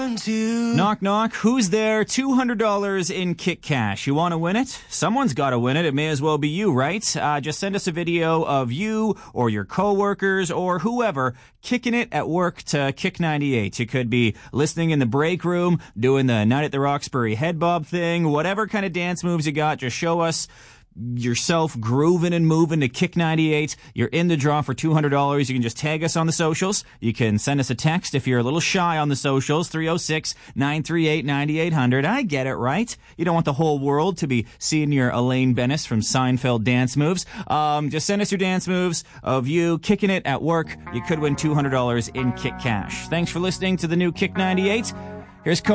Knock, knock. Who's there? $200 in Kick Cash. You want to win it? Someone's got to win it. It may as well be you, right? Just send us a video of you or your coworkers or whoever kicking it at work to Kick 98. You could be listening in the break room, doing the Night at the Roxbury head bob thing, whatever kind of dance moves you got. Just show us yourself grooving and moving to Kick 98. You're in the draw for $200. You can just tag us on the socials. You can send us a text if you're a little shy on the socials, 306-938-9800. I get it, right? You don't want the whole world to be seeing your Elaine Bennis from Seinfeld dance moves. Just send us your dance moves of you kicking it at work. You could win $200 in Kick Cash. Thanks for listening to the new Kick 98. Here's